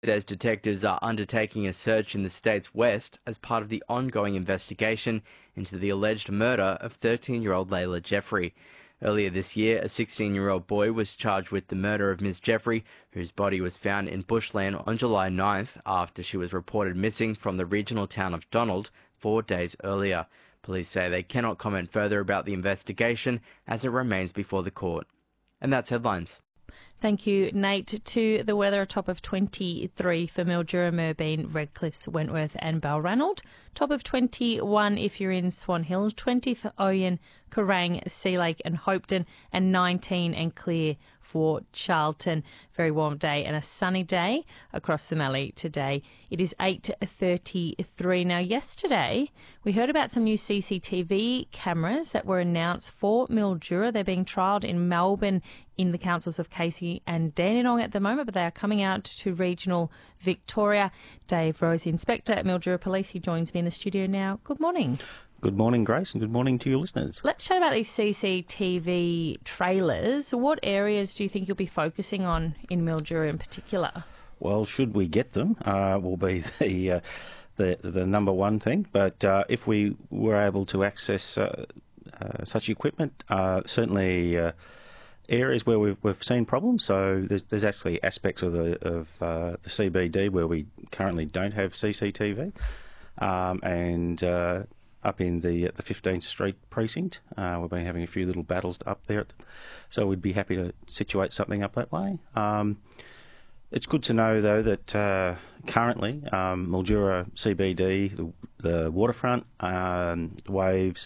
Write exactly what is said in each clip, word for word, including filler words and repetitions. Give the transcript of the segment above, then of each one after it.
Says detectives are undertaking a search in the state's west as part of the ongoing investigation into the alleged murder of thirteen-year-old Layla Jeffrey. Earlier this year, a sixteen-year-old boy was charged with the murder of Miss Jeffrey, whose body was found in bushland on July ninth after she was reported missing from the regional town of Donald four days earlier. Police say they cannot comment further about the investigation as it remains before the court. And that's headlines. Thank you, Nate. To the weather, a top of twenty-three for Mildura, Moorabool, Redcliffs, Wentworth and Balranald. Top of twenty-one if you're in Swan Hill, twenty for Oyen, Kerrang, Sea Lake and Hopeton, and nineteen and clear for Charlton. Very warm day and a sunny day across the Mallee today. It is eight thirty-three. Now, yesterday we heard about some new C C T V cameras that were announced for Mildura. They're being trialled in Melbourne in the councils of Casey and Dandenong at the moment, but they are coming out to regional Victoria. Dave Rose, Inspector at Mildura Police, he joins me in the studio now. Good morning. Good morning, Grace, and good morning to your listeners. Let's chat about these C C T V trailers. What areas do you think you'll be focusing on in Mildura in particular? Well, should we get them, uh, will be the, uh, the the number one thing. But uh, if we were able to access uh, uh, such equipment, uh, certainly uh, areas where we've, we've seen problems. So there's, there's actually aspects of the of uh, the C B D where we currently don't have C C T V, um, and uh, up in the the fifteenth Street precinct, uh, we've been having a few little battles up there, so we'd be happy to situate something up that way. Um, it's good to know though that uh, currently um, Mildura C B D, the, the waterfront, um, Waves,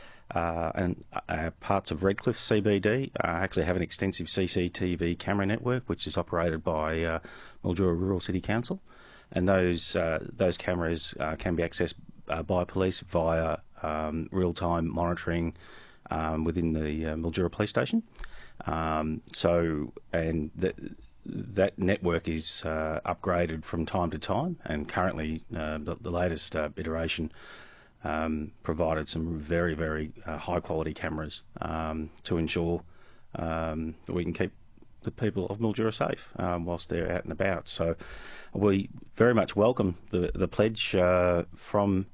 uh, and uh, parts of Redcliffe C B D uh, actually have an extensive C C T V camera network, which is operated by uh, Mildura Rural City Council, and those uh, those cameras uh, can be accessed Uh, by police via um, real-time monitoring um, within the uh, Mildura Police Station. Um, so, and that that network is uh, upgraded from time to time, and currently uh, the, the latest uh, iteration um, provided some very, very uh, high-quality cameras um, to ensure um, that we can keep the people of Mildura safe um, whilst they're out and about. So we very much welcome the, the pledge uh, from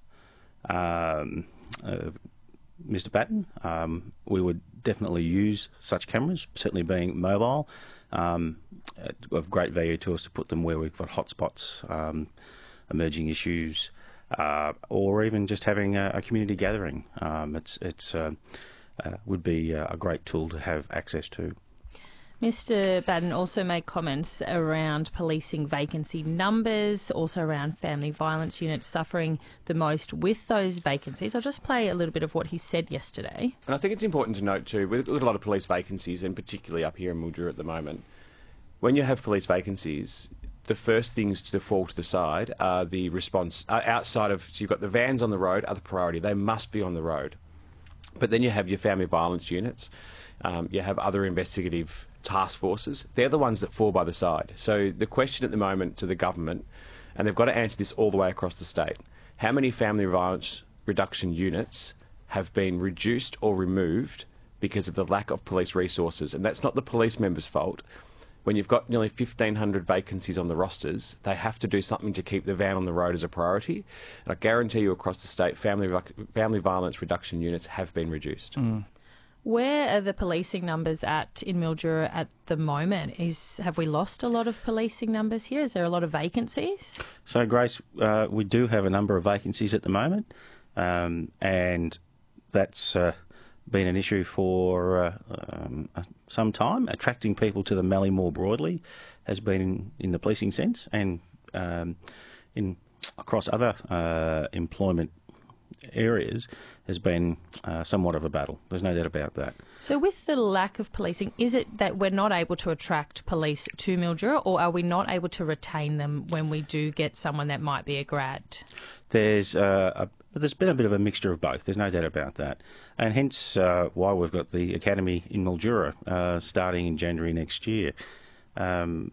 Um, uh, Mister Batten. Um, we would definitely use such cameras, certainly being mobile, um, of great value to us to put them where we've got hotspots, um, emerging issues, uh, or even just having a, a community gathering. Um, it's it's uh, uh, would be a great tool to have access to. Mister Batten also made comments around policing vacancy numbers, also around family violence units suffering the most with those vacancies. I'll just play a little bit of what he said yesterday. And I think it's important to note too, with a lot of police vacancies, and particularly up here in Mildura at the moment, when you have police vacancies, the first things to fall to the side are the response uh, outside of, so you've got the vans on the road are the priority. They must be on the road. But then you have your family violence units, um, you have other investigative task forces. They're the ones that fall by the side. So the question at the moment to the government, and they've got to answer this all the way across the state, how many family violence reduction units have been reduced or removed because of the lack of police resources? And that's not the police members' fault. When you've got nearly fifteen hundred vacancies on the rosters, they have to do something to keep the van on the road as a priority. And I guarantee you across the state, family, family violence reduction units have been reduced. Mm. Where are the policing numbers at in Mildura at the moment? Is have we lost a lot of policing numbers here? Is there a lot of vacancies? So, Grace, uh, we do have a number of vacancies at the moment, um, and that's uh, been an issue for uh, um, some time. Attracting people to the Mallee more broadly has been in, in the policing sense, and um, in across other uh, employment areas has been uh, somewhat of a battle. There's no doubt about that. So with the lack of policing, is it that we're not able to attract police to Mildura, or are we not able to retain them when we do get someone that might be a grad? There's uh, a, there's been a bit of a mixture of both. There's no doubt about that. And hence uh, why we've got the Academy in Mildura uh, starting in January next year. Um,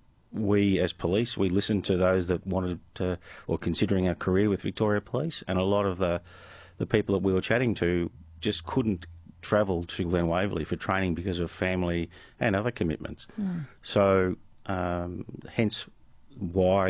we as police, we listened to those that wanted to, or considering a career with Victoria Police, and a lot of the, the people that we were chatting to just couldn't travel to Glen Waverley for training because of family and other commitments. Mm. So, um, hence why